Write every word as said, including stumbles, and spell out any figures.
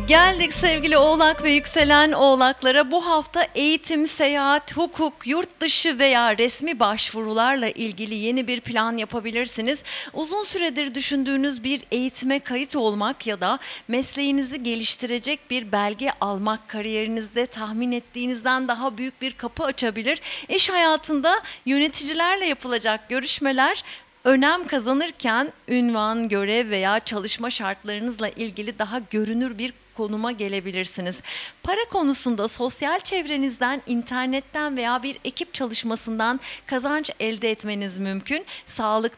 Geldik sevgili Oğlak ve yükselen Oğlaklara. Bu hafta eğitim, seyahat, hukuk, yurt dışı veya resmi başvurularla ilgili yeni bir plan yapabilirsiniz. Uzun süredir düşündüğünüz bir eğitime kayıt olmak ya da mesleğinizi geliştirecek bir belge almak kariyerinizde tahmin ettiğinizden daha büyük bir kapı açabilir. İş hayatında yöneticilerle yapılacak görüşmeler önem kazanırken ünvan, görev veya çalışma şartlarınızla ilgili daha görünür bir konuma gelebilirsiniz. Para konusunda sosyal çevrenizden, internetten veya bir ekip çalışmasından kazanç elde etmeniz mümkün. Sağlık